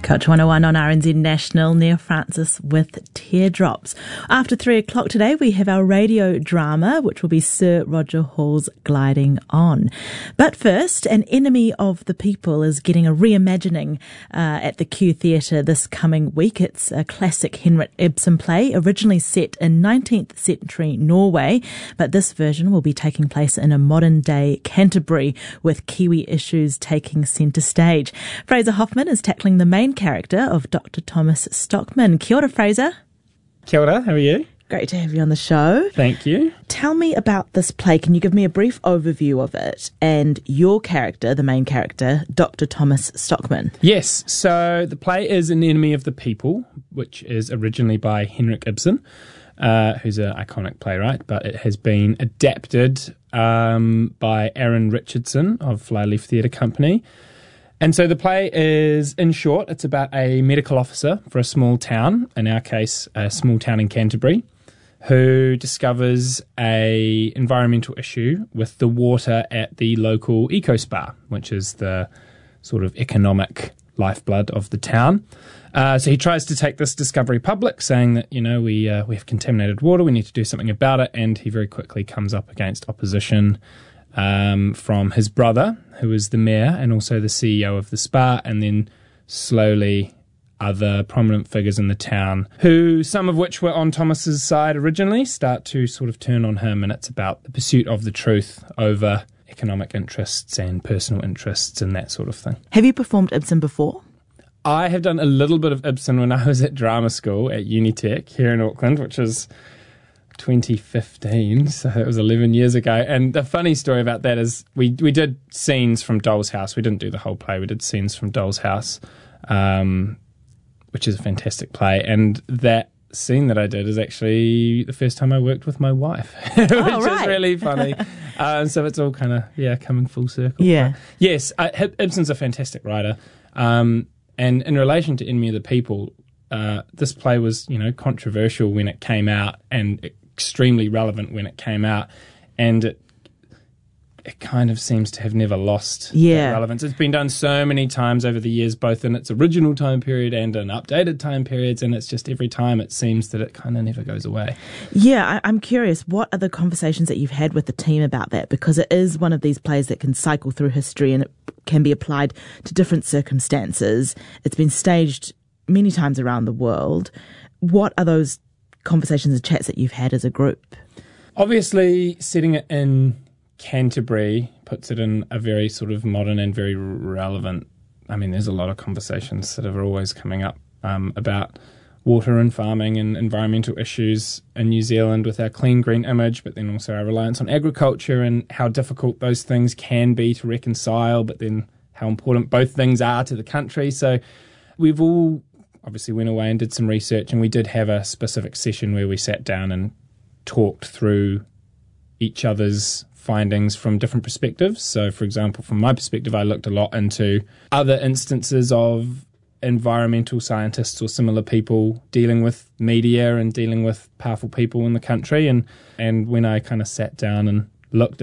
Culture 101 on RNZ National, Neil Francis with Teardrops. After 3 o'clock today, we have our radio drama, which will be Sir Roger Hall's Gliding On. But first, An Enemy of the People is getting a reimagining at the Q Theatre this coming week. It's a classic Henrik Ibsen play, originally set in 19th century Norway, but this version will be taking place in a modern-day Canterbury, with Kiwi issues taking centre stage. Fraser Hoffman is tackling the main character of Dr. Thomas Stockman. Kia ora, Fraser. Kia ora, how are you? Great to have you on the show. Thank you. Tell me about this play. Can you give me a brief overview of it and your character, the main character, Dr. Thomas Stockman? Yes, so the play is An Enemy of the People, which is originally by Henrik Ibsen, who's an iconic playwright, but it has been adapted by Aaron Richardson of Flyleaf Theatre Company. And so the play is, in short, it's about a medical officer for a small town, in our case, a small town in Canterbury, who discovers a environmental issue with the water at the local eco spa, which is the sort of economic lifeblood of the town. So he tries to take this discovery public, saying that, we have contaminated water, we need to do something about it, and he very quickly comes up against opposition from his brother, who is the mayor and also the CEO of the spa, and then slowly other prominent figures in the town, who some of which were on Thomas's side originally, start to sort of turn on him, and it's about the pursuit of the truth over economic interests and personal interests and that sort of thing. Have you performed Ibsen before? I have done a little bit of Ibsen when I was at drama school at Unitec here in Auckland, which was 2015, so it was 11 years ago. And the funny story about that is we did scenes from Doll's House. We didn't do the whole play. We did scenes from Doll's House, which is a fantastic play. And that scene that I did is actually the first time I worked with my wife, which is really funny. So it's all kind of, coming full circle. Yeah. But yes, Ibsen's a fantastic writer. And in relation to Enemy of the People, this play was, controversial when it came out and extremely relevant when it came out, and it kind of seems to have never lost that relevance. It's been done so many times over the years, both in its original time period and in updated time periods, and it's just every time it seems that it kind of never goes away. Yeah, I'm curious, what are the conversations that you've had with the team about that? Because it is one of these plays that can cycle through history and it can be applied to different circumstances. It's been staged many times around the world. What are those conversations and chats that you've had as a group? Obviously, setting it in Canterbury puts it in a very sort of modern and very relevant. I mean, there's a lot of conversations that are always coming up about water and farming and environmental issues in New Zealand with our clean green image, but then also our reliance on agriculture and how difficult those things can be to reconcile, but then how important both things are to the country. So we've all obviously went away and did some research, and we did have a specific session where we sat down and talked through each other's findings from different perspectives. So, for example, from my perspective, I looked a lot into other instances of environmental scientists or similar people dealing with media and dealing with powerful people in the country. And when I kind of sat down and looked at